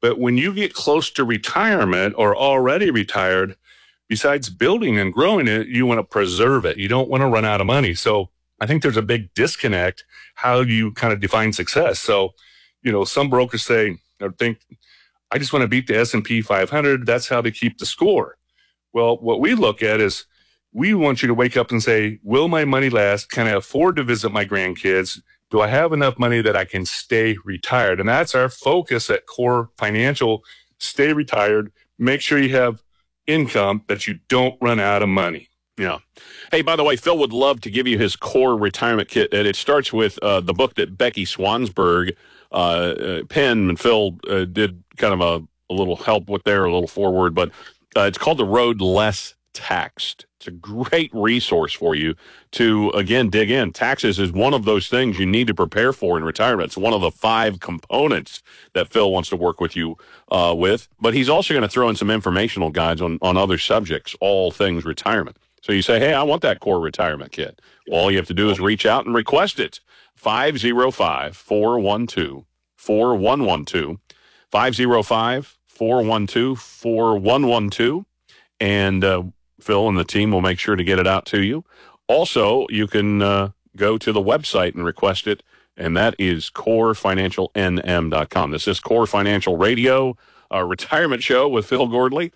But when you get close to retirement or already retired, besides building and growing it, you want to preserve it. You don't want to run out of money. So I think there's a big disconnect how you kind of define success. So, some brokers say or think, I just want to beat the S&P 500. That's how they keep the score. Well, what we look at is we want you to wake up and say, will my money last? Can I afford to visit my grandkids? Do I have enough money that I can stay retired? And that's our focus at Core Financial. Stay retired. Make sure you have income, that you don't run out of money. Yeah. Hey, by the way, Phil would love to give you his Core Retirement Kit, and it starts with the book that Becky Swansburg penned, and Phil did kind of a little help with there, a little forward, but it's called The Road Less Taxed. It's a great resource for you to, again, dig in. Taxes is one of those things you need to prepare for in retirement. It's one of the 5 components that Phil wants to work with you with. But he's also going to throw in some informational guides on other subjects, all things retirement. So you say, hey, I want that Core Retirement Kit. Well, all you have to do is reach out and request it. 505-412-4112. 505-412-4112. And Phil and the team will make sure to get it out to you. Also, you can go to the website and request it, and that is corefinancialnm.com. This is Core Financial Radio, retirement show with Phil Gordley.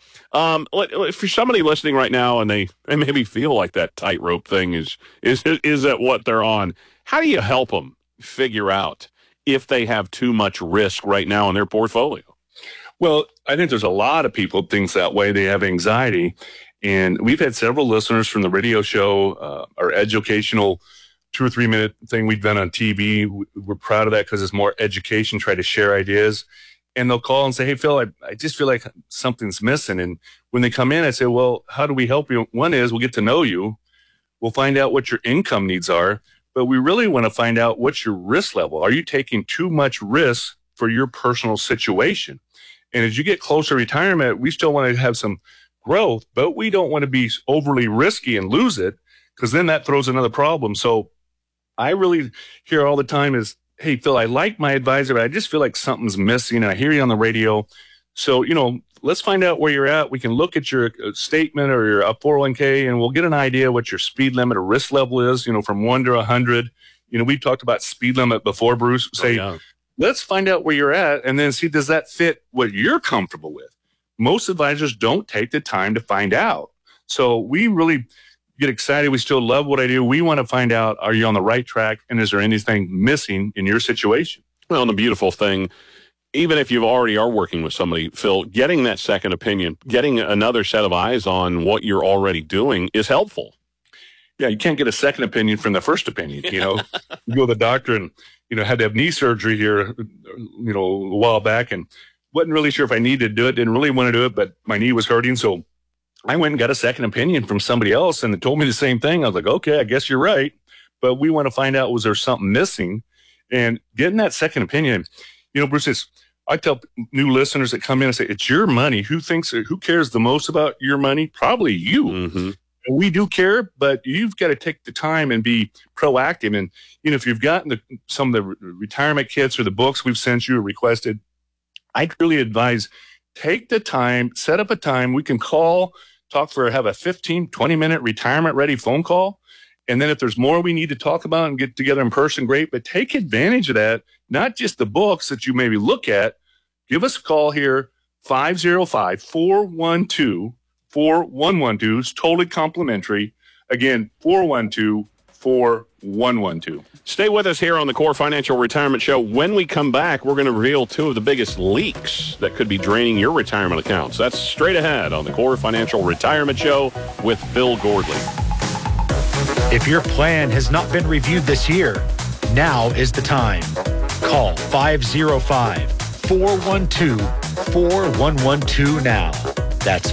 For somebody listening right now and they maybe feel like that tightrope thing is at what they're on, how do you help them figure out if they have too much risk right now in their portfolio? Well, I think there's a lot of people who think that way. They have anxiety. And we've had several listeners from the radio show, our educational 2 or 3 minute thing we've done on TV. We're proud of that because it's more education, try to share ideas. And they'll call and say, hey, Phil, I just feel like something's missing. And when they come in, I say, well, how do we help you? One is we'll get to know you. We'll find out what your income needs are. But we really want to find out what's your risk level. Are you taking too much risk for your personal situation? And as you get closer to retirement, we still want to have some growth, but we don't want to be overly risky and lose it, because then that throws another problem. So I really hear all the time is, hey, Phil, I like my advisor, but I just feel like something's missing. And I hear you on the radio. So, let's find out where you're at. We can look at your statement or your 401k, and we'll get an idea what your speed limit or risk level is, from 1 to 100. We talked about speed limit before, Bruce. Let's find out where you're at and then see, does that fit what you're comfortable with? Most advisors don't take the time to find out. So we really get excited. We still love what I do. We want to find out, are you on the right track? And is there anything missing in your situation? Well, and the beautiful thing, even if you already are working with somebody, Phil, getting that second opinion, getting another set of eyes on what you're already doing is helpful. Yeah, you can't get a second opinion from the first opinion. You go to the doctor and, had to have knee surgery here, a while back, and wasn't really sure if I needed to do it, didn't really want to do it, but my knee was hurting. So I went and got a second opinion from somebody else, and they told me the same thing. I was like, okay, I guess you're right. But we want to find out, was there something missing? And getting that second opinion, Bruce, I tell new listeners that come in and say, it's your money. Who cares the most about your money? Probably you. Mm-hmm. And we do care, but you've got to take the time and be proactive. And, if you've gotten some of the retirement kits or the books we've sent you or requested, I'd really advise, take the time, set up a time. We can call, have a 15, 20-minute retirement-ready phone call. And then if there's more we need to talk about and get together in person, great. But take advantage of that, not just the books that you maybe look at. Give us a call here, 505-412-4112. It's totally complimentary. Again, 412-4112. Stay with us here on the Core Financial Retirement Show. When we come back, we're going to reveal 2 of the biggest leaks that could be draining your retirement accounts. That's straight ahead on the Core Financial Retirement Show with Phil Gordley. If your plan has not been reviewed this year, now is the time. Call 505-412-4112 now. That's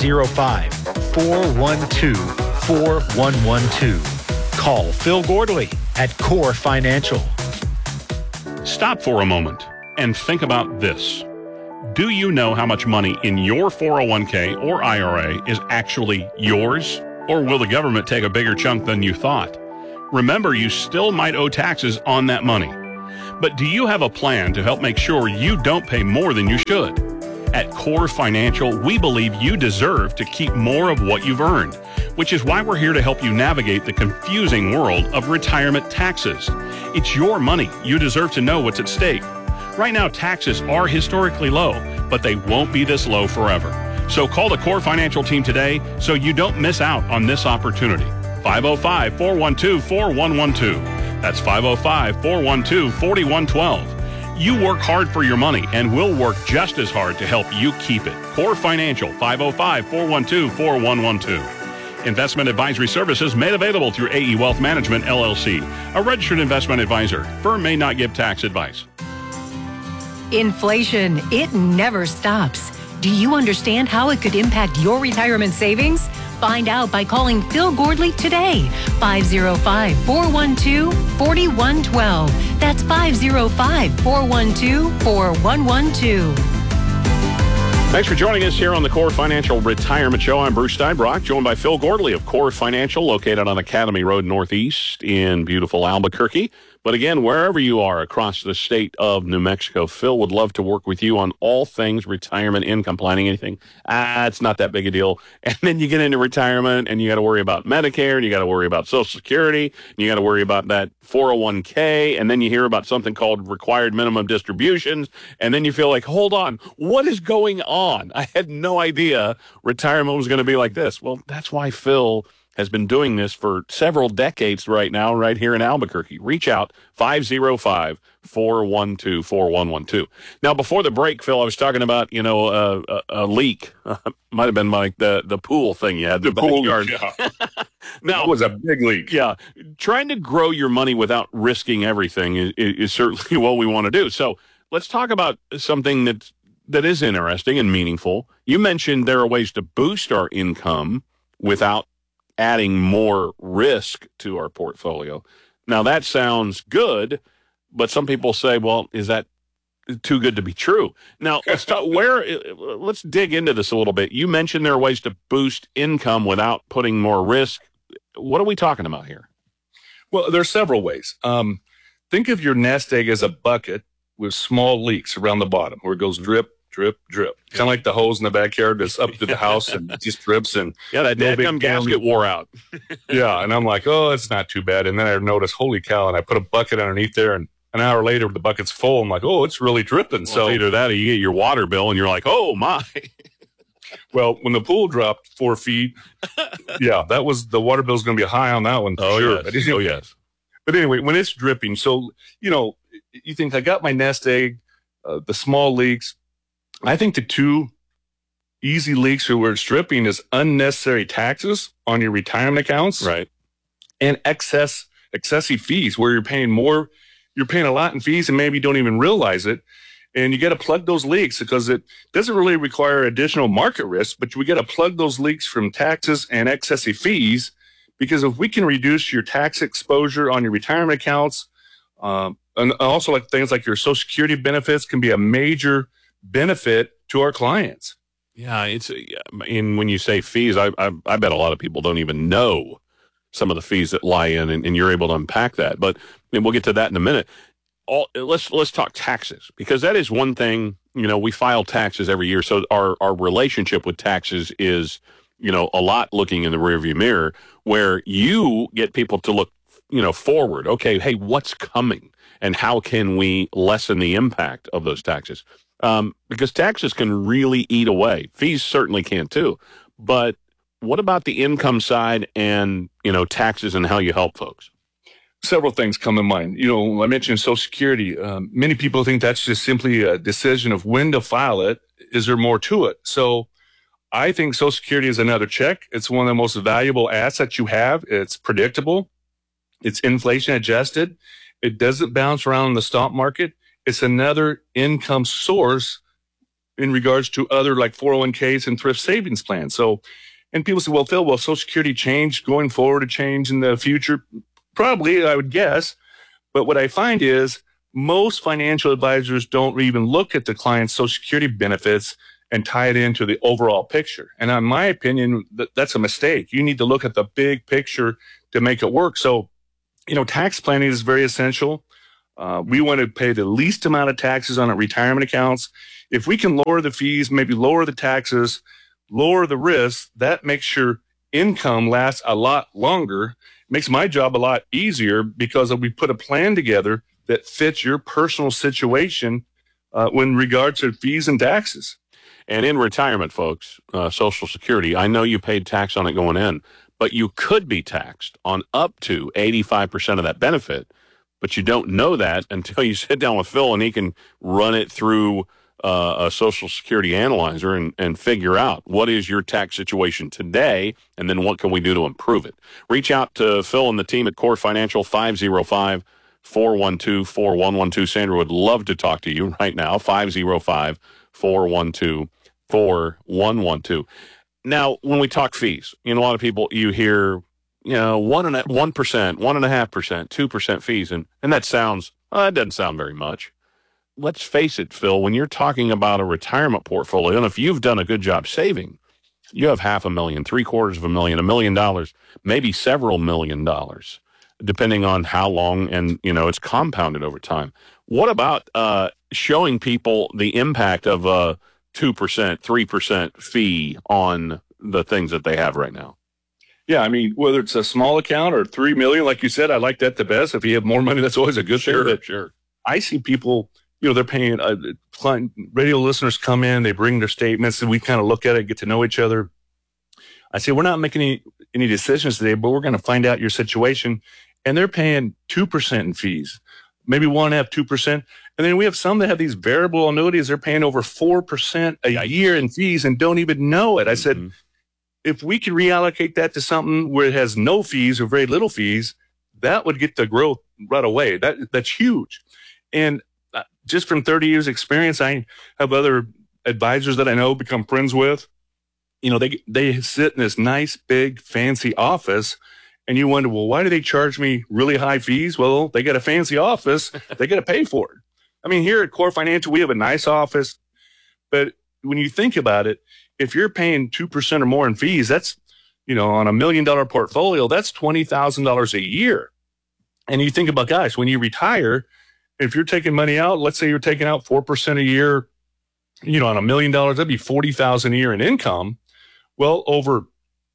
505-412-4112. Call Phil Gordley at Core Financial. Stop for a moment and think about this. Do you know how much money in your 401k or IRA is actually yours? Or will the government take a bigger chunk than you thought? Remember, you still might owe taxes on that money. But do you have a plan to help make sure you don't pay more than you should? At Core Financial, we believe you deserve to keep more of what you've earned, which is why we're here to help you navigate the confusing world of retirement taxes. It's your money. You deserve to know what's at stake. Right now, taxes are historically low, but they won't be this low forever. So call the Core Financial team today so you don't miss out on this opportunity. 505-412-4112. That's 505-412-4112. You work hard for your money, and we'll work just as hard to help you keep it. Core Financial, 505-412-4112. Investment advisory services made available through AE Wealth Management, LLC, a registered investment advisor. Firm may not give tax advice. Inflation, it never stops. Do you understand how it could impact your retirement savings? Find out by calling Phil Gordley today. 505-412-4112. That's 505-412-4112. Thanks for joining us here on the Core Financial Retirement Show. I'm Bruce Steinbrock, joined by Phil Gordley of Core Financial, located on Academy Road Northeast in beautiful Albuquerque. But again, wherever you are across the state of New Mexico, Phil would love to work with you on all things retirement income planning. Anything, it's not that big a deal. And then you get into retirement and you got to worry about Medicare, and you got to worry about Social Security, and you got to worry about that 401k, and then you hear about something called required minimum distributions, and then you feel like, hold on, what is going on? I had no idea retirement was going to be like this. Well, that's why Phil has been doing this for several decades right now, right here in Albuquerque. Reach out, 505-412-4112. Now, before the break, Phil, I was talking about, a leak. Might have been like the pool thing you had in the backyard. Yeah. Now, That was a big leak. yeah, trying to grow your money without risking everything is certainly what we want to do. So let's talk about something that is interesting and meaningful. You mentioned there are ways to boost our income without adding more risk to our portfolio. Now, that sounds good, but some people say, well, is that too good to be true? Now, let's dig into this a little bit. You mentioned there are ways to boost income without putting more risk. What are we talking about here? Well, there's several ways. Think of your nest egg as a bucket with small leaks around the bottom where it goes drip, drip, drip. Kind of like the hose in the backyard that's up to the house and it just drips. And Yeah, that dadgum gasket wore out. yeah, and I'm like, oh, it's not too bad. And then I noticed, holy cow, and I put a bucket underneath there, and an hour later the bucket's full. I'm like, oh, it's really dripping. Well, So it's either that or you get your water bill and you're like, oh my. well, when the pool dropped 4 feet, yeah, that was the water bill's going to be high on that one. For sure. Yes. Oh, yes. But anyway, when it's dripping, so, you think I got my nest egg, the small leaks. I think the two easy leaks where it's dripping is unnecessary taxes on your retirement accounts. Right. And excessive fees where you're paying a lot in fees and maybe you don't even realize it. And you got to plug those leaks because it doesn't really require additional market risk, but we got to plug those leaks from taxes and excessive fees, because if we can reduce your tax exposure on your retirement accounts, and also like things like your Social Security benefits can be a major benefit to our clients. Yeah, when you say fees, I bet a lot of people don't even know some of the fees that lie in, and you're able to unpack that. But we'll get to that in a minute. Let's talk taxes, because that is one thing. We file taxes every year, so our relationship with taxes is a lot looking in the rearview mirror, where you get people to look forward. Okay, hey, what's coming, and how can we lessen the impact of those taxes? Because taxes can really eat away. Fees certainly can too. But what about the income side and, taxes and how you help folks? Several things come to mind. I mentioned Social Security. Many people think that's just simply a decision of when to file it. Is there more to it? So I think Social Security is another check. It's one of the most valuable assets you have. It's predictable. It's inflation adjusted. It doesn't bounce around in the stock market. It's another income source in regards to other like 401ks and thrift savings plans. So, and people say, well, Phil, will Social Security change going forward, to change in the future? Probably, I would guess. But what I find is most financial advisors don't even look at the client's Social Security benefits and tie it into the overall picture. And in my opinion, that's a mistake. You need to look at the big picture to make it work. So, tax planning is very essential. We want to pay the least amount of taxes on our retirement accounts. if we can lower the fees, maybe lower the taxes, lower the risk, that makes your income last a lot longer. It makes my job a lot easier because we put a plan together that fits your personal situation when regards to fees and taxes. And in retirement, folks, Social Security, I know you paid tax on it going in, but you could be taxed on up to 85% of that benefit, but you don't know that until you sit down with Phil and he can run it through a Social Security analyzer and figure out what is your tax situation today, and then what can we do to improve it. Reach out to Phil and the team at Core Financial, 505-412-4112. Sandra would love to talk to you right now, 505-412-4112. Now, when we talk fees, a lot of people, you hear, 1%, 1.5%, 2% fees, and that sounds, that doesn't sound very much. Let's face it, Phil, when you're talking about a retirement portfolio, and if you've done a good job saving, you have $500,000, $750,000, $1 million, maybe several $1 million, depending on how long, and, it's compounded over time. What about showing people the impact of a 2%, 3% fee on the things that they have right now? Yeah, I mean, whether it's a small account or $3 million, like you said, I like that the best. If you have more money, that's always a good thing. Sure. I see people, they're paying, client radio listeners come in, they bring their statements, and we kind of look at it, get to know each other. I say, we're not making any decisions today, but we're going to find out your situation. And they're paying 2% in fees, maybe 1.5%, 2%. And then we have some that have these variable annuities. They're paying over 4% a year in fees and don't even know it. I said, if we could reallocate that to something where it has no fees or very little fees, that would get the growth right away. That's huge. And just from 30 years experience, I have other advisors that I know, become friends with. They sit in this nice, big, fancy office, and you wonder, well, why do they charge me really high fees? Well, they got a fancy office. They got to pay for it. I mean, here at Core Financial, we have a nice office, but when you think about it, if you're paying 2% or more in fees, that's, on $1 million portfolio, that's $20,000 a year. And you think about, guys, when you retire, if you're taking money out, let's say you're taking out 4% a year, on $1 million, that'd be $40,000 a year in income. Well, over,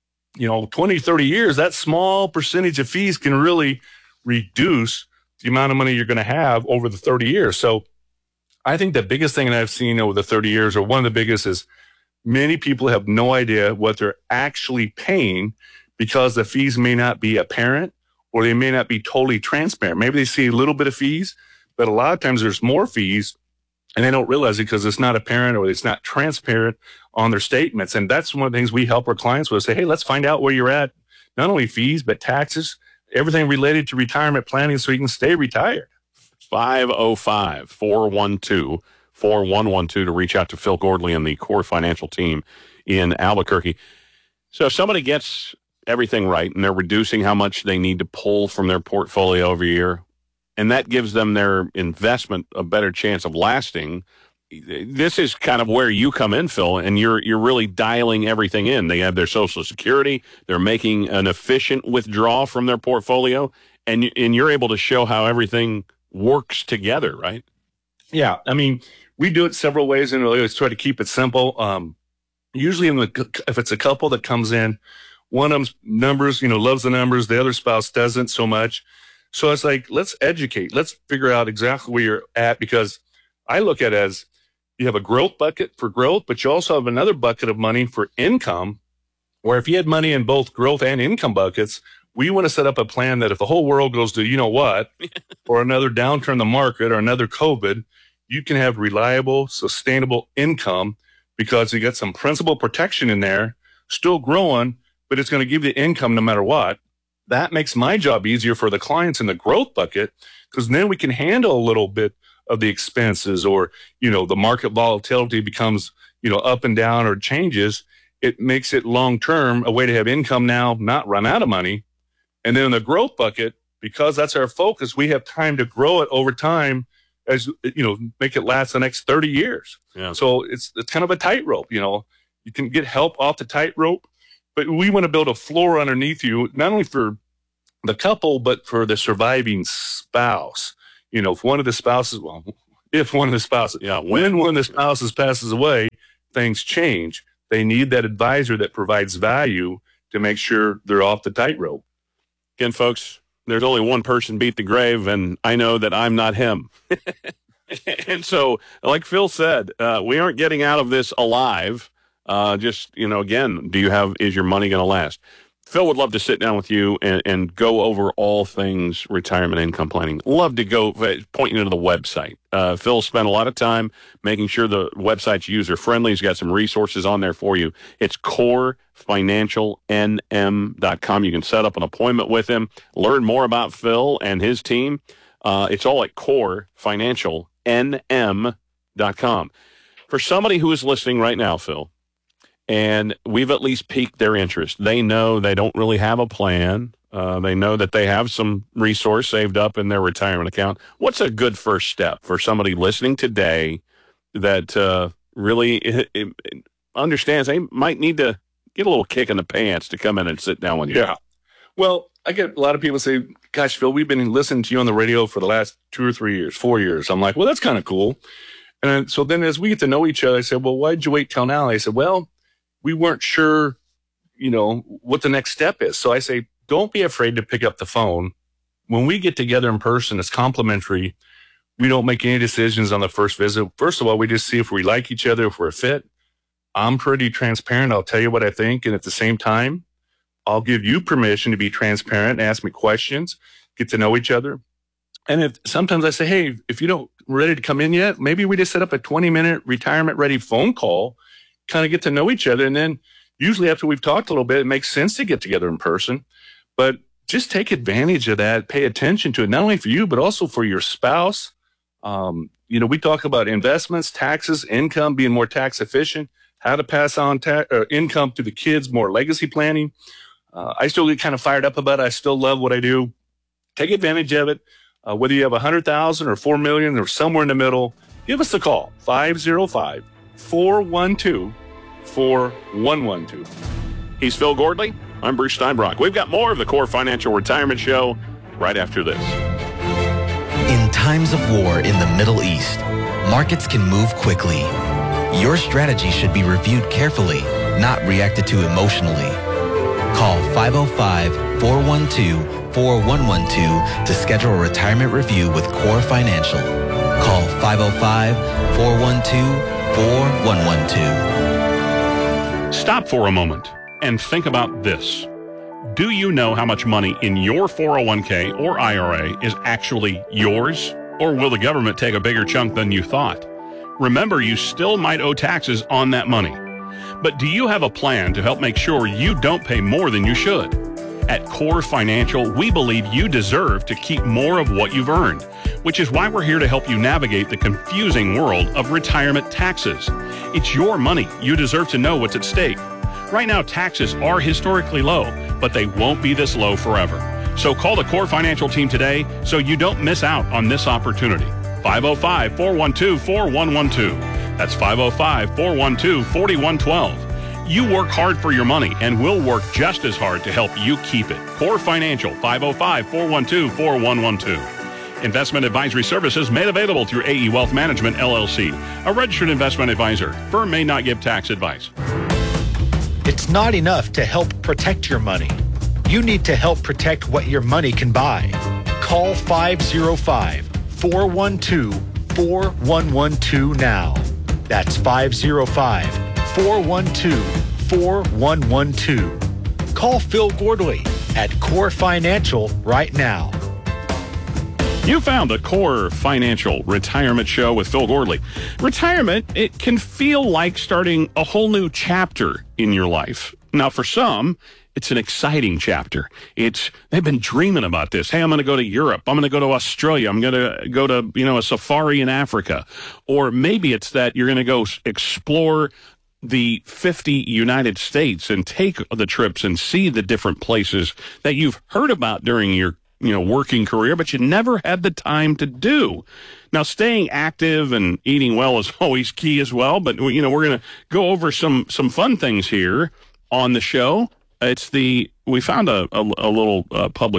20, 30 years, that small percentage of fees can really reduce the amount of money you're going to have over the 30 years. So I think the biggest thing that I've seen over the 30 years, or one of the biggest, is many people have no idea what they're actually paying because the fees may not be apparent or they may not be totally transparent. Maybe they see a little bit of fees, but a lot of times there's more fees and they don't realize it because it's not apparent or it's not transparent on their statements. And that's one of the things we help our clients with. Say, hey, let's find out where you're at, not only fees, but taxes, everything related to retirement planning so you can stay retired. 505-412-4112 to reach out to Phil Gordley and the Core Financial team in Albuquerque. So if somebody gets everything right and they're reducing how much they need to pull from their portfolio every year, and that gives them their investment a better chance of lasting, this is kind of where you come in, Phil, and you're really dialing everything in. They have their Social Security. They're making an efficient withdrawal from their portfolio, and you're able to show how everything works together, right? Yeah. I mean, we do it several ways, and we always try to keep it simple. Usually if it's a couple that comes in, one of them's numbers, loves the numbers. The other spouse doesn't so much. So it's like, let's educate. Let's figure out exactly where you're at, because I look at it as you have a growth bucket for growth, but you also have another bucket of money for income, where if you had money in both growth and income buckets, we want to set up a plan that if the whole world goes to, or another downturn in the market or another COVID, you can have reliable, sustainable income because you got some principal protection in there, still growing, but it's going to give you income no matter what. That makes my job easier for the clients in the growth bucket, because then we can handle a little bit of the expenses, or, the market volatility becomes, up and down or changes. It makes it long-term a way to have income now, not run out of money. And then in the growth bucket, because that's our focus, we have time to grow it over time, as make it last the next 30 years. Yeah. So it's kind of a tightrope. You can get help off the tightrope, but we want to build a floor underneath you, not only for the couple, but for the surviving spouse. If one of the spouses, if one of the spouses. Yeah, when one of the spouses passes away, things change. They need that advisor that provides value to make sure they're off the tightrope. Again, folks, there's only one person beat the grave, and I know that I'm not him. And so, like Phil said, we aren't getting out of this alive. Just, again, is your money going to last? Phil would love to sit down with you and go over all things retirement income planning. Love to go point you to the website. Phil spent a lot of time making sure the website's user-friendly. He's got some resources on there for you. It's corefinancialnm.com. You can set up an appointment with him, learn more about Phil and his team. It's all at corefinancialnm.com. For somebody who is listening right now, Phil, and we've at least piqued their interest. They know they don't really have a plan. They know that they have some resource saved up in their retirement account. What's a good first step for somebody listening today that really understands they might need to get a little kick in the pants to come in and sit down with you? Yeah. Well, I get a lot of people say, gosh, Phil, we've been listening to you on the radio for the last 2 or 3 years, 4 years. I'm like, well, that's kind of cool. And so then as we get to know each other, I said, well, why'd you wait till now? They said, well, we weren't sure, what the next step is. So I say, don't be afraid to pick up the phone. When we get together in person, it's complimentary. We don't make any decisions on the first visit. First of all, we just see if we like each other, if we're a fit. I'm pretty transparent. I'll tell you what I think. And at the same time, I'll give you permission to be transparent and ask me questions, get to know each other. And sometimes I say, hey, if you don't ready to come in yet, maybe we just set up a 20-minute retirement ready phone call, kind of get to know each other. And then usually after we've talked a little bit, it makes sense to get together in person. But just take advantage of that. Pay attention to it, not only for you, but also for your spouse. We talk about investments, taxes, income, being more tax efficient, how to pass on income to the kids, more legacy planning. I still get kind of fired up about it. I still love what I do. Take advantage of it. Whether you have 100,000 or 4 million or somewhere in the middle, give us a call, 505-412-4112. He's Phil Gordley. I'm Bruce Steinbrock. We've got more of the Core Financial Retirement Show right after this. In times of war in the Middle East, markets can move quickly. Your strategy should be reviewed carefully, not reacted to emotionally. Call 505-412-4112 to schedule a retirement review with Core Financial. Call 505-412-4112. Stop for a moment and think about this. Do you know how much money in your 401k or IRA is actually yours? Or will the government take a bigger chunk than you thought? Remember, you still might owe taxes on that money. But do you have a plan to help make sure you don't pay more than you should? At Core Financial, we believe you deserve to keep more of what you've earned, which is why we're here to help you navigate the confusing world of retirement taxes. It's your money. You deserve to know what's at stake. Right now, taxes are historically low, but they won't be this low forever. So call the Core Financial team today so you don't miss out on this opportunity. 505-412-4112. That's 505-412-4112. You work hard for your money, and we'll work just as hard to help you keep it. Core Financial, 505-412-4112. Investment advisory services made available through AE Wealth Management, LLC, a registered investment advisor. Firm may not give tax advice. It's not enough to help protect your money. You need to help protect what your money can buy. Call 505-412-4112 now. That's 505-412-4112. Call Phil Gordley at Core Financial right now. You found the Core Financial Retirement Show with Phil Gordley. Retirement, it can feel like starting a whole new chapter in your life. Now, for some, it's an exciting chapter. They've been dreaming about this. Hey, I'm going to go to Europe. I'm going to go to Australia. I'm going to go to, a safari in Africa. Or maybe it's that you're going to go explore the 50 United States and take the trips and see the different places that you've heard about during your working career, but you never had the time to do. Now, staying active and eating well is always key as well, but we're going to go over some fun things here on the show. We found a little published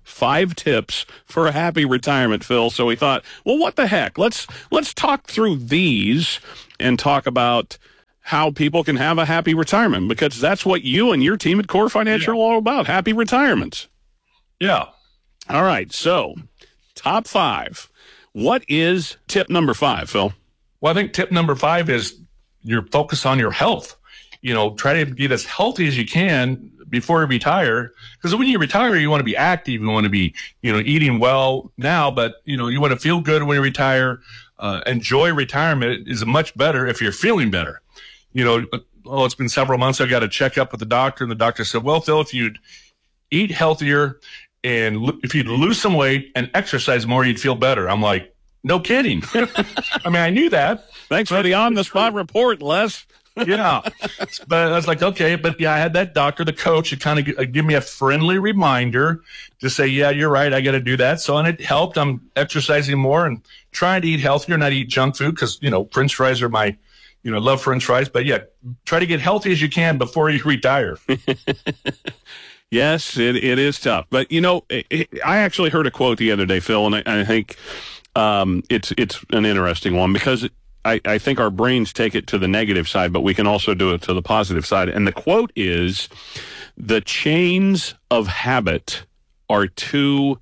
5 tips for a happy retirement, Phil. So we thought, well, what the heck? Let's talk through these and talk about how people can have a happy retirement, because that's what you and your team at Core Financial are all about, happy retirements. Yeah. All right, so top 5. What is tip number 5, Phil? Well, I think tip number 5 is your focus on your health. Try to get as healthy as you can before you retire. Because when you retire, you want to be active. You want to be, eating well now, but, you want to feel good when you retire. Enjoy retirement is much better if you're feeling better. It's been several months. I got a checkup with the doctor, and the doctor said, well, Phil, if you'd eat healthier and if you'd lose some weight and exercise more, you'd feel better. I'm like, no kidding. I mean, I knew that. Thanks for the on-the-spot report, Les. Yeah. But I was like, okay. But yeah, I had that doctor, the coach, to kind of give me a friendly reminder to say, yeah, you're right. I got to do that. So, and it helped. I'm exercising more and trying to eat healthier, not eat junk food, because, French fries are my, love French fries. But yeah, try to get healthy as you can before you retire. Yes, it is tough. But, I actually heard a quote the other day, Phil, and I think it's an interesting one, because I think our brains take it to the negative side, but we can also do it to the positive side. And the quote is, the chains of habit are too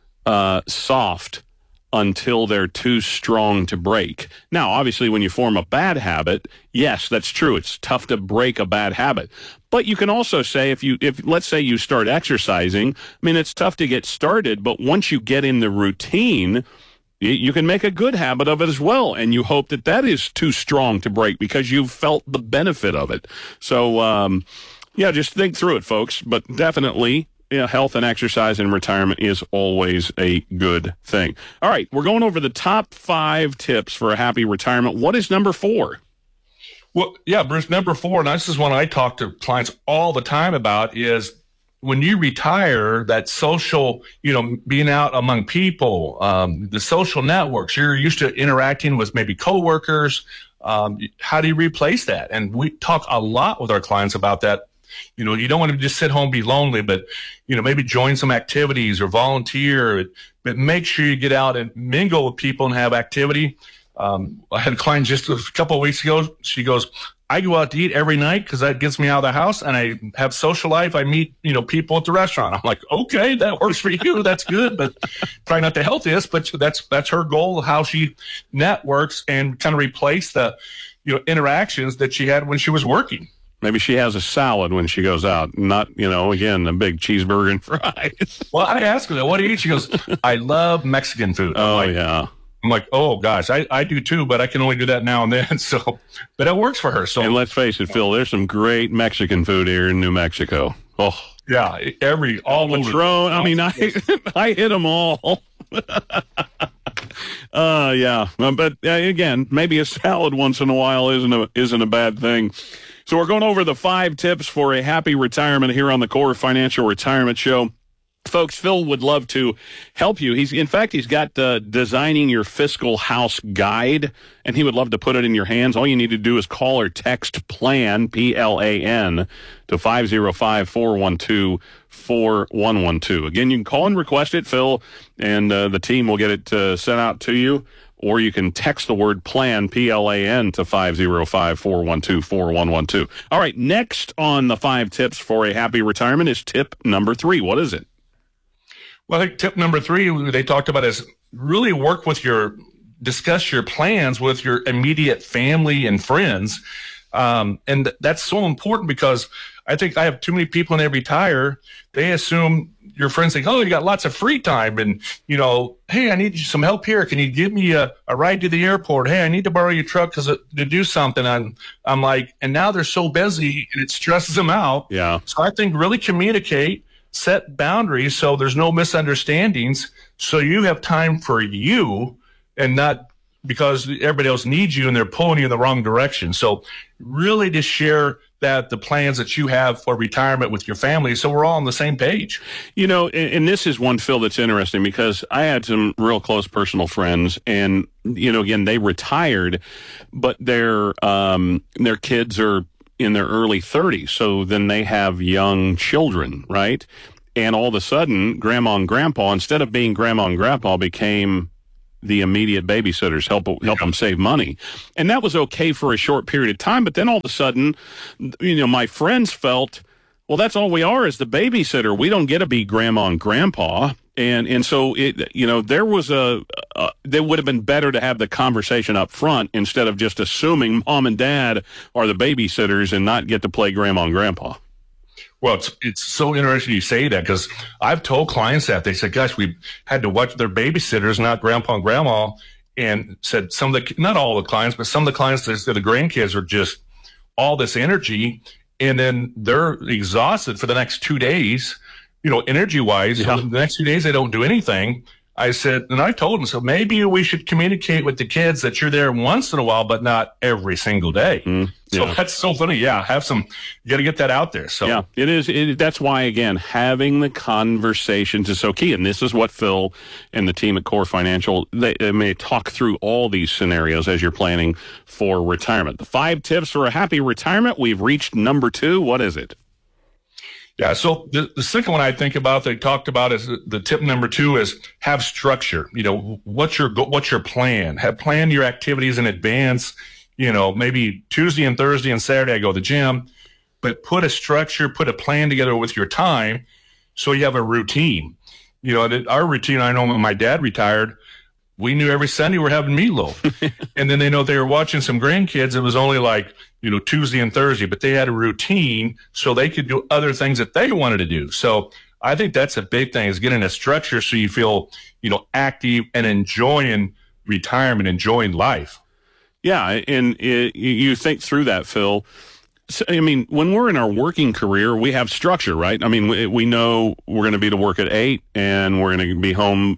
soft until they're too strong to break. Now, obviously, when you form a bad habit, yes, that's true. It's tough to break a bad habit. But you can also say, if let's say you start exercising, I mean, it's tough to get started, but once you get in the routine, you can make a good habit of it as well. And you hope that is too strong to break because you've felt the benefit of it. So, just think through it, folks. But definitely, health and exercise and retirement is always a good thing. All right, we're going over the top 5 tips for a happy retirement. What is number 4? Well, yeah, Bruce, number 4, and this is one I talk to clients all the time about, is when you retire, that social, being out among people, the social networks, you're used to interacting with maybe coworkers. How do you replace that? And we talk a lot with our clients about that. You don't want to just sit home and be lonely, but, maybe join some activities or volunteer, but make sure you get out and mingle with people and have activity. I had a client just a couple of weeks ago. She goes, I go out to eat every night because that gets me out of the house, and I have social life. I meet, people at the restaurant. I'm like, okay, that works for you. That's good, but probably not the healthiest, but that's her goal, how she networks and kind of replace the, interactions that she had when she was working. Maybe she has a salad when she goes out, not, again, a big cheeseburger and fries. Well, I asked her, what do you eat? She goes, I love Mexican food. Yeah. I'm like, oh, gosh, I do too, but I can only do that now and then. So, but it works for her. So, and let's face it, Phil, there's some great Mexican food here in New Mexico. Oh, yeah, all Patron. I mean, I hit them all. Yeah, but again, maybe a salad once in a while isn't a bad thing. So we're going over the 5 tips for a happy retirement here on the Core Financial Retirement Show. Folks, Phil would love to help you. He's got Designing Your Fiscal House Guide, and he would love to put it in your hands. All you need to do is call or text PLAN, P-L-A-N, to 505-412-4112. Again, you can call and request it, Phil, and the team will get it sent out to you. Or you can text the word PLAN, P-L-A-N, to 505-412-4112. All right, next on the 5 tips for a happy retirement is tip number 3. What is it? Well, I think tip number 3 they talked about is really discuss your plans with your immediate family and friends. And that's so important because I think I have too many people when they retire, they assume your friends think, oh, you got lots of free time. And, hey, I need some help here. Can you give me a ride to the airport? Hey, I need to borrow your truck to do something. I'm like, and now they're so busy and it stresses them out. Yeah. So I think really communicate, set boundaries so there's no misunderstandings. So you have time for you and not because everybody else needs you and they're pulling you in the wrong direction. So really just share the plans that you have for retirement with your family so we're all on the same page. And this is one, Phil, that's interesting because I had some real close personal friends and, again, they retired, but their kids are in their early 30s. So then they have young children, right? And all of a sudden, grandma and grandpa, instead of being grandma and grandpa, became the immediate babysitters, help them save money. And that was okay for a short period of time. But then all of a sudden, my friends felt, well, that's all we are is the babysitter. We don't get to be grandma and grandpa. And so there was there would have been better to have the conversation up front instead of just assuming mom and dad are the babysitters and not get to play grandma and grandpa. Well, it's so interesting you say that, because I've told clients that. They said, gosh, we had to watch their babysitters, not grandpa and grandma, and said not all the clients, but some of the clients, the grandkids are just all this energy, and then they're exhausted for the next 2 days, energy-wise. Yeah. So the next 2 days, they don't do anything. I said, and I told them, so maybe we should communicate with the kids that you're there once in a while, but not every single day. So that's so funny. Yeah, you got to get that out there. So yeah, it is. That's why, again, having the conversations is so key. And this is what Phil and the team at Core Financial, they may talk through all these scenarios as you're planning for retirement. The 5 tips for a happy retirement. We've reached number 2. What is it? Yeah, so the second one I think about, they talked about, is the tip number 2 is have structure. What's your plan? Plan your activities in advance. Maybe Tuesday and Thursday and Saturday I go to the gym, but put a structure, put a plan together with your time so you have a routine. Our routine, I know when my dad retired, we knew every Sunday we're having meatloaf. And then they know they were watching some grandkids. It was only like, Tuesday and Thursday, but they had a routine so they could do other things that they wanted to do. So I think that's a big thing, is getting a structure so you feel, active and enjoying retirement, enjoying life. Yeah. And you think through that, Phil. So, when we're in our working career, we have structure, right? We know we're going to be to work at 8 and we're going to be home,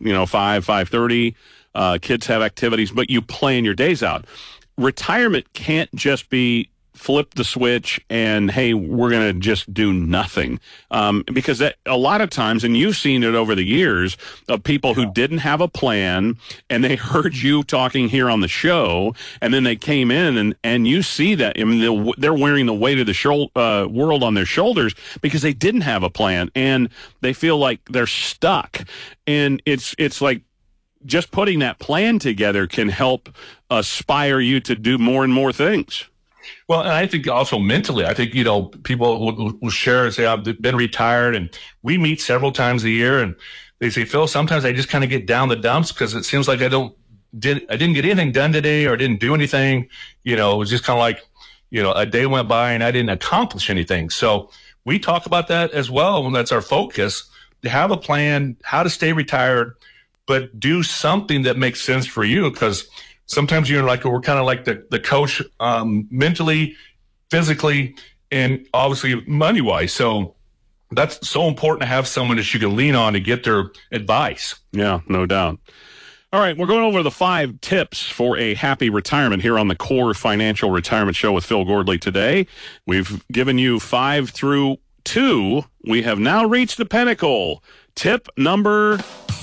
5:30. Kids have activities, but you plan your days out. Retirement can't just be flip the switch and, hey, we're going to just do nothing. Because that, a lot of times, and you've seen it over the years, of people who didn't have a plan and they heard you talking here on the show, and then they came in and you see that. They're wearing the weight of the world on their shoulders because they didn't have a plan and they feel like they're stuck. And it's like, just putting that plan together can help aspire you to do more and more things. Well, and I think also mentally, I think, people will share and say, I've been retired, and we meet several times a year, and they say, Phil, sometimes I just kind of get down the dumps because it seems like I didn't get anything done today, or didn't do anything. It was just kind of like, a day went by and I didn't accomplish anything. So we talk about that as well. And that's our focus, to have a plan, how to stay retired, but do something that makes sense for you. Because sometimes we're kind of like the coach, mentally, physically, and obviously money wise. So that's so important to have someone that you can lean on to get their advice. Yeah, no doubt. All right, we're going over the 5 tips for a happy retirement here on the Core Financial Retirement Show with Phil Gordley today. We've given you 5 through 2. We have now reached the pinnacle. Tip number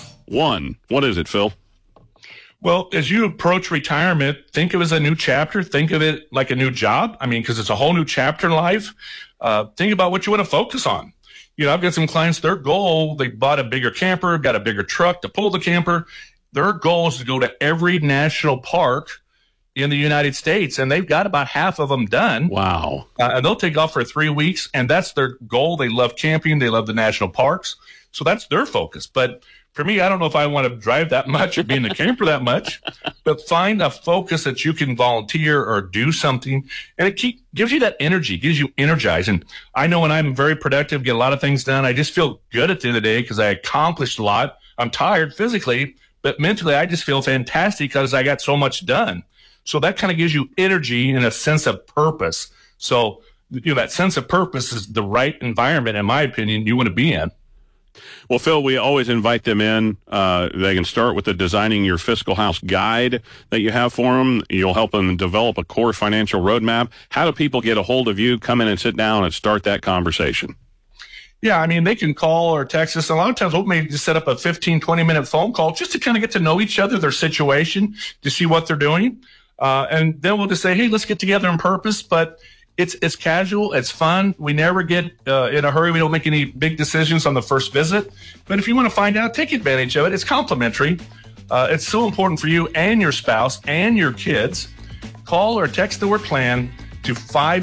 1. What is it, Phil? Well, as you approach retirement, think of it as a new chapter. Think of it like a new job. Because it's a whole new chapter in life. Think about what you want to focus on. I've got some clients, their goal, they bought a bigger camper, got a bigger truck to pull the camper. Their goal is to go to every national park in the United States, and they've got about half of them done. Wow. And they'll take off for 3 weeks, and that's their goal. They love camping. They love the national parks. So that's their focus. But for me, I don't know if I want to drive that much or be in the camper that much, but find a focus that you can volunteer or do something, and it gives you that energy, gives you energized. And I know when I'm very productive, get a lot of things done, I just feel good at the end of the day because I accomplished a lot. I'm tired physically, but mentally I just feel fantastic because I got so much done. So that kind of gives you energy and a sense of purpose. So, that sense of purpose is the right environment, in my opinion, you want to be in. Well, Phil, we always invite them in. They can start with the Designing Your Fiscal House guide that you have for them. You'll help them develop a core financial roadmap. How do people get a hold of you, come in and sit down and start that conversation? Yeah, they can call or text us. A lot of times we'll maybe just set up a 15, 20-minute phone call just to kind of get to know each other, their situation, to see what they're doing. And then we'll just say, hey, let's get together on purpose. But It's casual. It's fun. We never get in a hurry. We don't make any big decisions on the first visit. But if you want to find out, take advantage of it. It's complimentary. It's so important for you and your spouse and your kids. Call or text the word PLAN to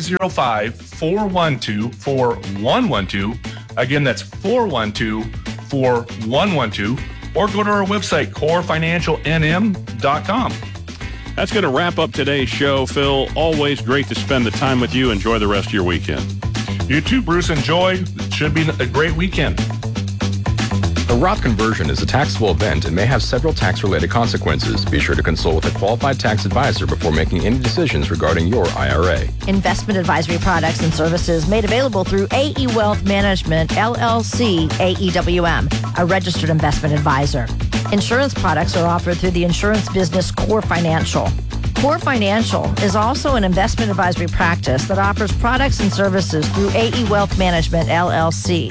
505-412-4112. Again, that's 412-4112. Or go to our website, corefinancialnm.com. That's going to wrap up today's show, Phil. Always great to spend the time with you. Enjoy the rest of your weekend. You too, Bruce. Enjoy. It should be a great weekend. A Roth conversion is a taxable event and may have several tax-related consequences. Be sure to consult with a qualified tax advisor before making any decisions regarding your IRA. Investment advisory products and services made available through AE Wealth Management, LLC, AEWM, a registered investment advisor. Insurance products are offered through the insurance business Core Financial. Core Financial is also an investment advisory practice that offers products and services through AE Wealth Management, LLC,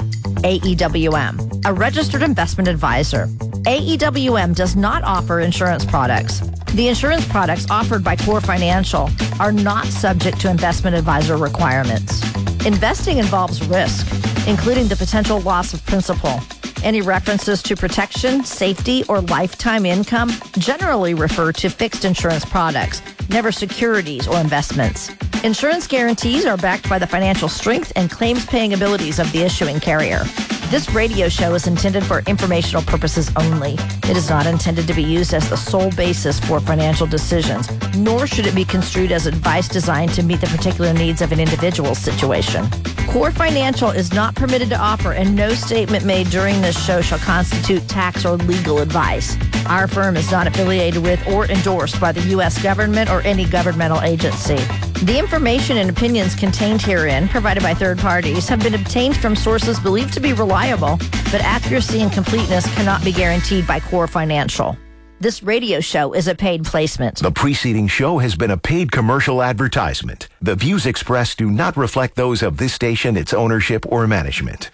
AEWM, a registered investment advisor. AEWM does not offer insurance products. The insurance products offered by Core Financial are not subject to investment advisor requirements. Investing involves risk, including the potential loss of principal. Any references to protection, safety, or lifetime income generally refer to fixed insurance products, never securities or investments. Insurance guarantees are backed by the financial strength and claims-paying abilities of the issuing carrier. This radio show is intended for informational purposes only. It is not intended to be used as the sole basis for financial decisions, nor should it be construed as advice designed to meet the particular needs of an individual's situation. Core Financial is not permitted to offer, and no statement made during this show shall constitute tax or legal advice. Our firm is not affiliated with or endorsed by the U.S. government or any governmental agency. The information and opinions contained herein, provided by third parties, have been obtained from sources believed to be reliable, but accuracy and completeness cannot be guaranteed by Core Financial. This radio show is a paid placement. The preceding show has been a paid commercial advertisement. The views expressed do not reflect those of this station, its ownership, or management.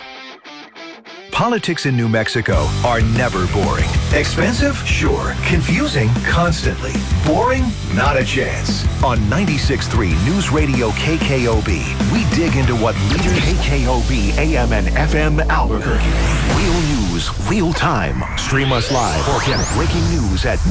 Politics in New Mexico are never boring. Expensive? Sure. Confusing? Constantly. Boring? Not a chance. On 96.3 News Radio KKOB, we dig into what leaders KKOB AM and FM Albuquerque. Real news, real time. Stream us live or get breaking news at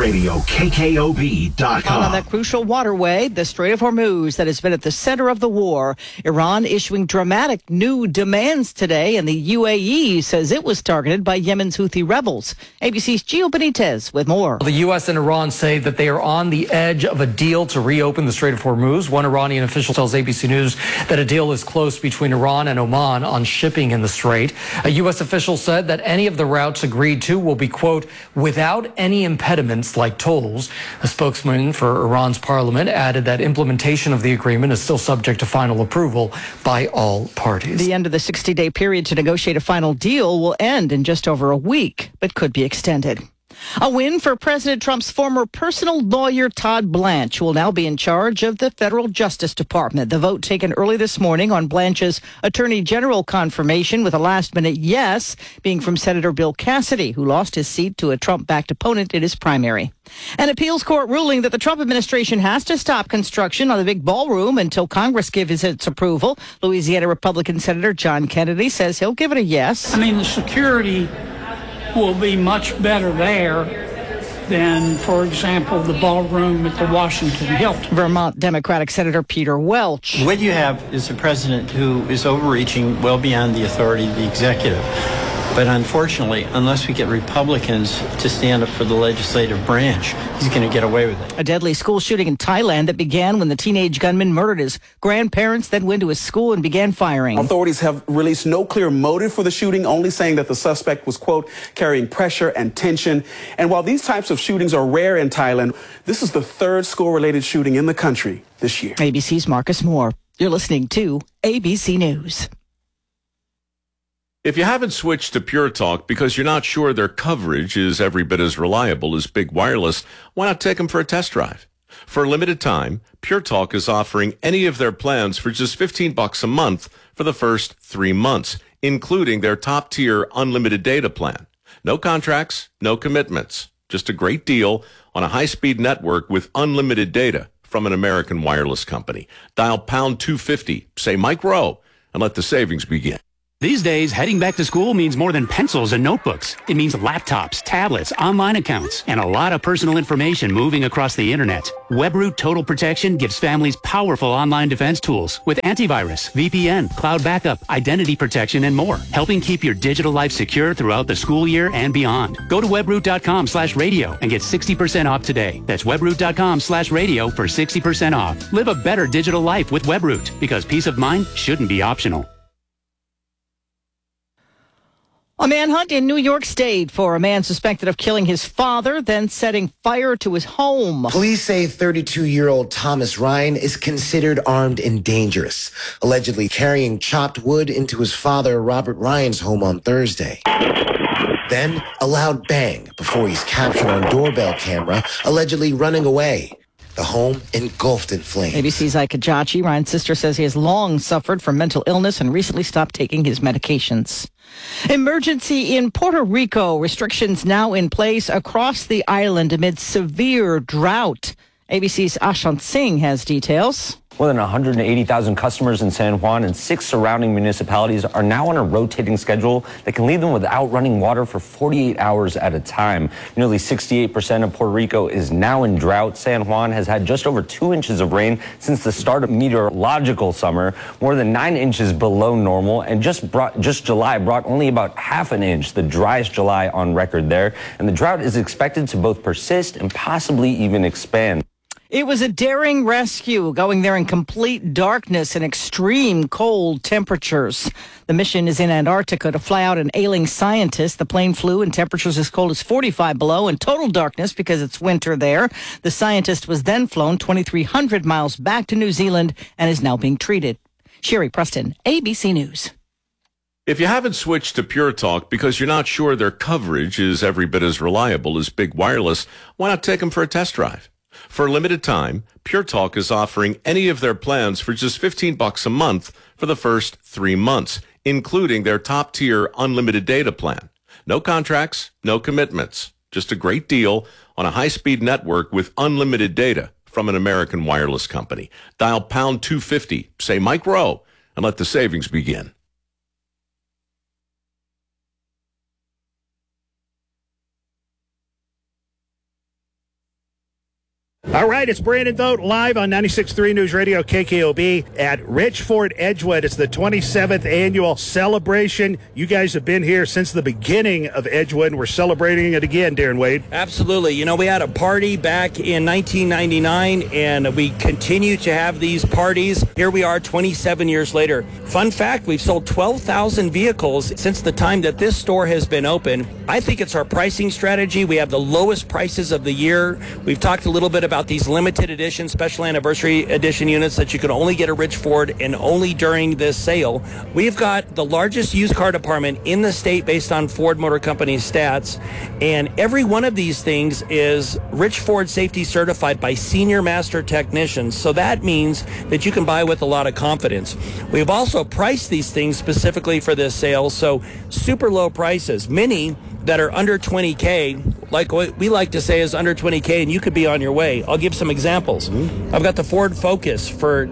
newsradiokkob.com. On that crucial waterway, the Strait of Hormuz that has been at the center of the war, Iran issuing dramatic new demands today, and the UAE says it was targeted by Yemen's Houthi rebels. ABC's Gio Benitez with more. The U.S. and Iran say that they are on the edge of a deal to reopen the Strait of Hormuz. One Iranian official tells ABC News that a deal is close between Iran and Oman on shipping in the strait. A U.S. official said that any of the routes agreed to will be, quote, without any impediments like tolls. A spokesman for Iran's parliament added that implementation of the agreement is still subject to final approval by all parties. The end of the 60-day period to negotiate a final deal will end in just over a week, but could be extended. A win for President Trump's former personal lawyer, Todd Blanche, who will now be in charge of the Federal Justice Department. The vote taken early this morning on Blanche's Attorney General confirmation, with a last-minute yes being from Senator Bill Cassidy, who lost his seat to a Trump-backed opponent in his primary. An appeals court ruling that the Trump administration has to stop construction on the big ballroom until Congress gives its approval. Louisiana Republican Senator John Kennedy says he'll give it a yes. I mean, the security will be much better there than, for example, the ballroom at the Washington Hilton. Vermont Democratic Senator Peter Welch. What you have is a president who is overreaching well beyond the authority of the executive. But unfortunately, unless we get Republicans to stand up for the legislative branch, he's going to get away with it. A deadly school shooting in Thailand that began when the teenage gunman murdered his grandparents, then went to his school and began firing. Authorities have released no clear motive for the shooting, only saying that the suspect was, quote, carrying pressure and tension. And while these types of shootings are rare in Thailand, this is the third school-related shooting in the country this year. ABC's Marcus Moore. You're listening to ABC News. If you haven't switched to Pure Talk because you're not sure their coverage is every bit as reliable as Big Wireless, why not take them for a test drive? For a limited time, Pure Talk is offering any of their plans for just $15 a month for the first 3 months, including their top-tier unlimited data plan. No contracts, no commitments, just a great deal on a high-speed network with unlimited data from an American Wireless company. Dial pound 250, say Mike Rowe, and let the savings begin. These days, heading back to school means more than pencils and notebooks. It means laptops, tablets, online accounts, and a lot of personal information moving across the internet. WebRoot Total Protection gives families powerful online defense tools with antivirus, VPN, cloud backup, identity protection, and more, helping keep your digital life secure throughout the school year and beyond. Go to webroot.com/radio and get 60% off today. That's webroot.com/radio for 60% off. Live a better digital life with WebRoot, because peace of mind shouldn't be optional. A manhunt in New York State for a man suspected of killing his father, then setting fire to his home. Police say 32-year-old Thomas Ryan is considered armed and dangerous, allegedly carrying chopped wood into his father, Robert Ryan's home on Thursday. Then a loud bang before he's captured on doorbell camera, allegedly running away. The home engulfed in flames. ABC's Ika Jachi. Ryan's sister says he has long suffered from mental illness and recently stopped taking his medications. Emergency in Puerto Rico. Restrictions now in place across the island amid severe drought. ABC's Ashant Singh has details. More than 180,000 customers in San Juan and 6 surrounding municipalities are now on a rotating schedule that can leave them without running water for 48 hours at a time. Nearly 68% of Puerto Rico is now in drought. San Juan has had just over 2 inches of rain since the start of meteorological summer, more than 9 inches below normal, and just July brought only about half an inch, the driest July on record there. And the drought is expected to both persist and possibly even expand. It was a daring rescue, going there in complete darkness and extreme cold temperatures. The mission is in Antarctica to fly out an ailing scientist. The plane flew in temperatures as cold as 45 below and total darkness because it's winter there. The scientist was then flown 2,300 miles back to New Zealand and is now being treated. Sherry Preston, ABC News. If you haven't switched to Pure Talk because you're not sure their coverage is every bit as reliable as Big Wireless, why not take them for a test drive? For a limited time, Pure Talk is offering any of their plans for just $15 a month for the first 3 months, including their top-tier unlimited data plan. No contracts, no commitments, just a great deal on a high-speed network with unlimited data from an American Wireless company. Dial pound 250, say Mike Rowe, and let the savings begin. All right, it's Brandon Vogt live on 96.3 News Radio KKOB at Richford Edgewood. It's the 27th annual celebration. You guys have been here since the beginning of Edgewood, and we're celebrating it again, Darren Wade. Absolutely. You know, we had a party back in 1999, and we continue to have these parties. Here we are 27 years later. Fun fact, we've sold 12,000 vehicles since the time that this store has been open. I think it's our pricing strategy. We have the lowest prices of the year. We've talked a little bit about these limited edition, special anniversary edition units that you can only get at Richford and only during this sale. We've got the largest used car department in the state based on Ford Motor Company's stats, and every one of these things is Richford safety certified by senior master technicians, so that means that you can buy with a lot of confidence. We've also priced these things specifically for this sale, so super low prices. Many that are under 20K, like what we like to say is under 20K, and you could be on your way. I'll give some examples. I've got the Ford Focus for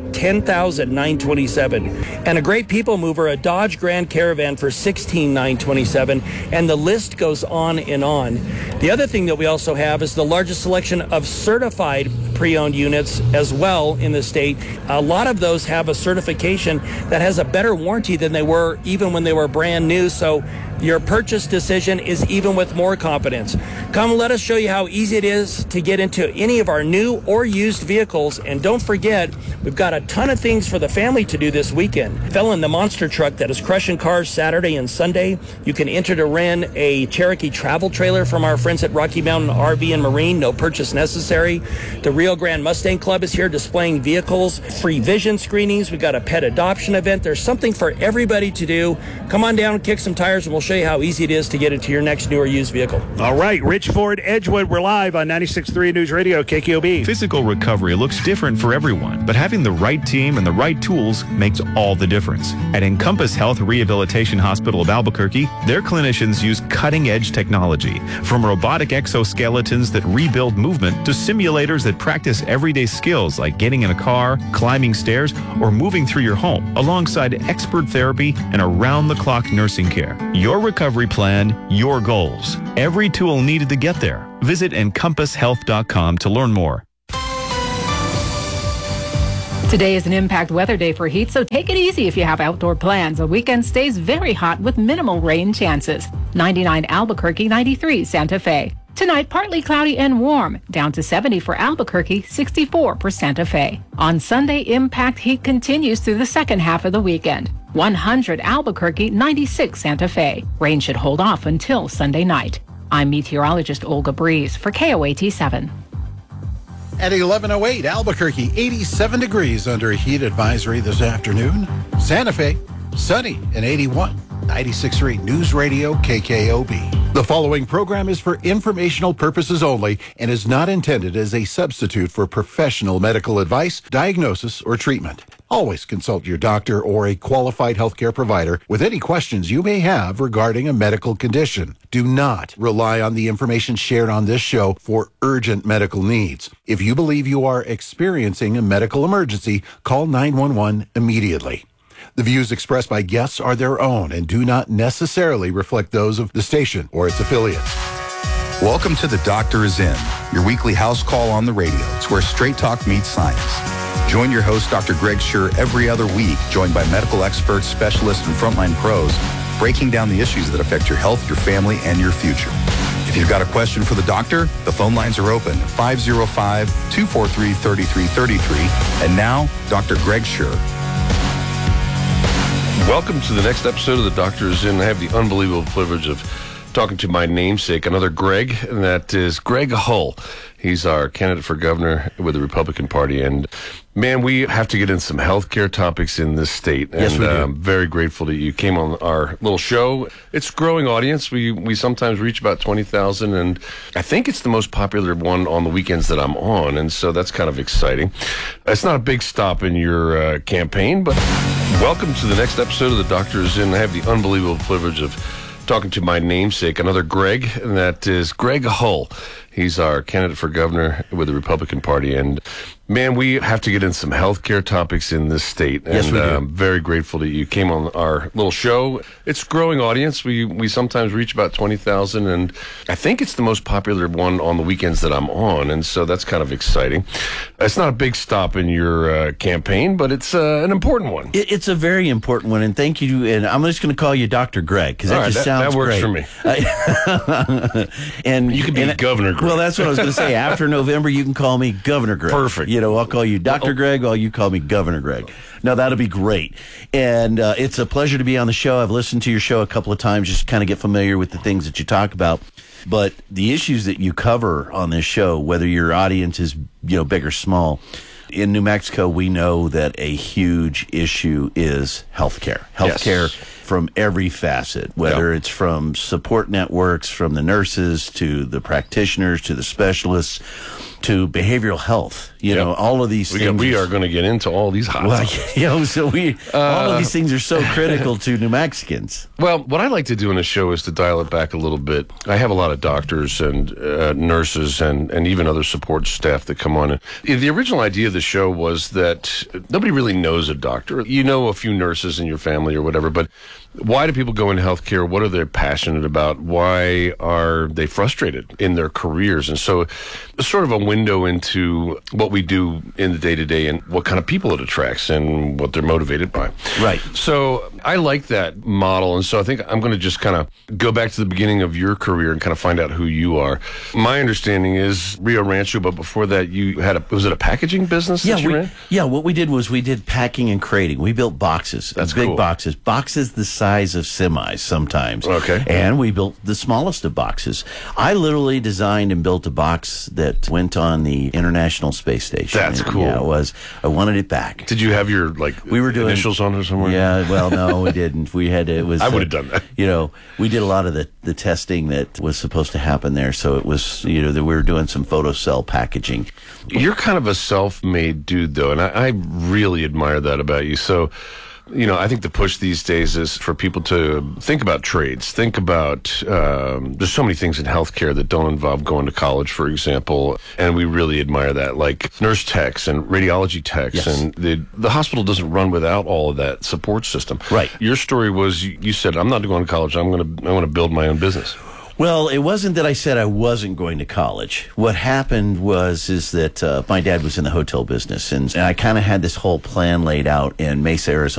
$10,927, and a great people mover, a Dodge Grand Caravan for $16,927, and the list goes on and on. The other thing that we also have is the largest selection of certified pre-owned units as well in the state. A lot of those have a certification that has a better warranty than they were even when they were brand new, so your purchase decision is even with more confidence. Come let us show you how easy it is to get into any of our new or used vehicles. And don't forget, we've got a ton of things for the family to do this weekend. Fell in the monster truck that is crushing cars Saturday and Sunday. You can enter to rent a Cherokee travel trailer from our friends at Rocky Mountain RV and Marine. No purchase necessary. The Rio Grande Mustang Club is here displaying vehicles, free vision screenings. We've got a pet adoption event. There's something for everybody to do. Come on down and kick some tires, and we'll show you how easy it is to get into your next new or used vehicle. All right, Richford Edgewood, we're live on 96.3 News Radio KKOB. Physical recovery looks different for everyone, but having the right team and the right tools makes all the difference. At Encompass Health Rehabilitation Hospital of Albuquerque, their clinicians use cutting-edge technology, from robotic exoskeletons that rebuild movement to simulators that practice practice everyday skills like getting in a car, climbing stairs, or moving through your home, alongside expert therapy and around-the-clock nursing care. Your recovery plan, your goals. Every tool needed to get there. Visit EncompassHealth.com to learn more. Today is an impact weather day for heat, so take it easy if you have outdoor plans. The weekend stays very hot with minimal rain chances. 99 Albuquerque, 93 Santa Fe. Tonight, partly cloudy and warm, down to 70 for Albuquerque, 64 for Santa Fe. On Sunday, impact heat continues through the second half of the weekend. 100 Albuquerque, 96 Santa Fe. Rain should hold off until Sunday night. I'm meteorologist Olga Breeze for KOAT 7. At 11:08, Albuquerque, 87 degrees under a heat advisory this afternoon. Santa Fe, sunny and 81. 96.3 News Radio KKOB. The following program is for informational purposes only and is not intended as a substitute for professional medical advice, diagnosis, or treatment. Always consult your doctor or a qualified healthcare provider with any questions you may have regarding a medical condition. Do not rely on the information shared on this show for urgent medical needs. If you believe you are experiencing a medical emergency, call 911 immediately. The views expressed by guests are their own and do not necessarily reflect those of the station or its affiliates. Welcome to The Doctor Is In, your weekly house call on the radio. It's where straight talk meets science. Join your host, Dr. Greg Schur, every other week, joined by medical experts, specialists, and frontline pros, breaking down the issues that affect your health, your family, and your future. If you've got a question for the doctor, the phone lines are open at 505-243-3333. And now, Dr. Greg Schur. Welcome to the next episode of The Doctor Is In. I have the unbelievable privilege of talking to my namesake, another Greg, and that is Greg Hull. He's our candidate for governor with the Republican Party. And, man, we have to get in some healthcare topics in this state. Yes, and we do. I'm very grateful that you came on our little show. It's a growing audience. We sometimes reach about 20,000, and I think it's the most popular one on the weekends that I'm on, and so that's kind of exciting. It's not a big stop in your campaign, but welcome to the next episode of The Doctor Is In. I have the unbelievable privilege of talking to my namesake, another Greg, and that is Greg Hull. He's our candidate for governor with the Republican Party. And, man, we have to get in some healthcare topics in this state. Yes, and we do. I'm very grateful that you came on our little show. It's a growing audience. We sometimes reach about 20,000, and I think it's the most popular one on the weekends that I'm on, and so that's kind of exciting. It's not a big stop in your campaign, but it's an important one. It's a very important one, and thank you. And I'm just going to call you Dr. Greg, because that All right, just that sounds works great. for me. And you can be Governor Greg. Well, that's what I was going to say. After November, you can call me Governor Greg. Perfect. You know, I'll call you Dr. Greg, or you call me Governor Greg. No, that'll be great. And it's a pleasure to be on the show. I've listened to your show a couple of times just to kind of get familiar with the things that you talk about. But the issues that you cover on this show, whether your audience is, big or small, in New Mexico, we know that a huge issue is healthcare. Healthcare from every facet, whether it's from support networks, from the nurses to the practitioners to the specialists to behavioral health. All of these things. We are going to get into all these hot topics. All of these things are so critical to New Mexicans. Well, what I like to do in a show is to dial it back a little bit. I have a lot of doctors and nurses and even other support staff that come on. The original idea of the show was that nobody really knows a doctor. You know a few nurses in your family or whatever, but why do people go into healthcare? What are they passionate about? Why are they frustrated in their careers? And so it's sort of a window into what we do in the day-to-day and what kind of people it attracts and what they're motivated by. Right. So I like that model, and so I think I'm going to just kind of go back to the beginning of your career and kind of find out who you are. My understanding is Rio Rancho, but before that you had was it a packaging business that you ran? Yeah, what we did was we did packing and crating. We built boxes. That's big cool. boxes the size of semis sometimes. Okay. And we built the smallest of boxes. I literally designed and built a box that went on the International Space Station. That's cool. Yeah, it was. I wanted it back. Did you have your we were doing initials on it somewhere? Yeah, well, no, we didn't. We had to, it was. I would have done that. We did a lot of the testing that was supposed to happen there. So it was, that we were doing some photocell packaging. You're kind of a self-made dude, though, and I really admire that about you. So I think the push these days is for people to think about trades, think about, there's so many things in healthcare that don't involve going to college, for example, and we really admire that, like nurse techs and radiology techs, Yes. and the hospital doesn't run without all of that support system. Right. Your story was, you said, I'm not going to college, I want to build my own business. Well, it wasn't that I said I wasn't going to college. What happened is that my dad was in the hotel business, and I kind of had this whole plan laid out in Mesa, Arizona.